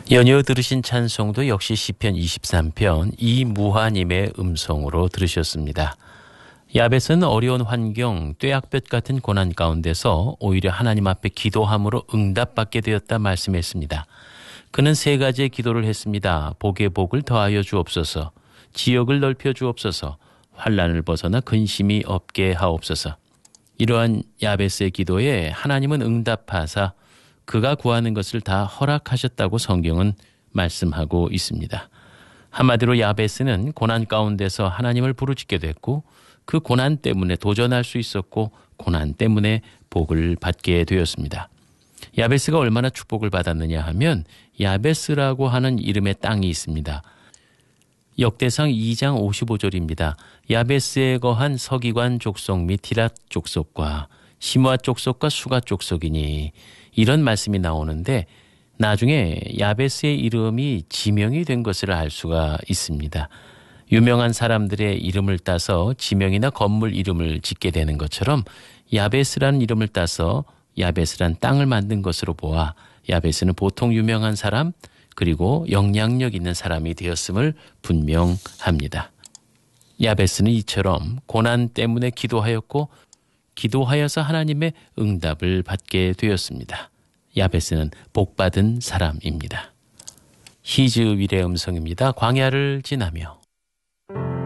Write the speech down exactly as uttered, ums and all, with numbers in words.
연이어 들으신 찬송도 역시 시편 이십삼 편 이무하님의 음성으로 들으셨습니다. 야벳은 어려운 환경, 뙤약볕 같은 고난 가운데서 오히려 하나님 앞에 기도함으로 응답받게 되었다 말씀했습니다. 그는 세 가지의 기도를 했습니다. 복의 복을 더하여 주옵소서, 지역을 넓혀 주옵소서, 환난을 벗어나 근심이 없게 하옵소서. 이러한 야벳의 기도에 하나님은 응답하사 그가 구하는 것을 다 허락하셨다고 성경은 말씀하고 있습니다. 한마디로 야베스는 고난 가운데서 하나님을 부르짖게 됐고 그 고난 때문에 도전할 수 있었고 고난 때문에 복을 받게 되었습니다. 야베스가 얼마나 축복을 받았느냐 하면 야베스라고 하는 이름의 땅이 있습니다. 역대상 이 장 오십오 절입니다. 야베스에 거한 서기관 족속 및 디랏 족속과 시므아 족속과 수가 족속이니 이런 말씀이 나오는데 나중에 야베스의 이름이 지명이 된 것을 알 수가 있습니다. 유명한 사람들의 이름을 따서 지명이나 건물 이름을 짓게 되는 것처럼 야베스라는 이름을 따서 야베스란 땅을 만든 것으로 보아 야베스는 보통 유명한 사람 그리고 영향력 있는 사람이 되었음을 분명합니다. 야베스는 이처럼 고난 때문에 기도하였고 기도하여서 하나님의 응답을 받게 되었습니다. 야베스는 복받은 사람입니다. 히즈윌의 음성입니다. 광야를 지나며.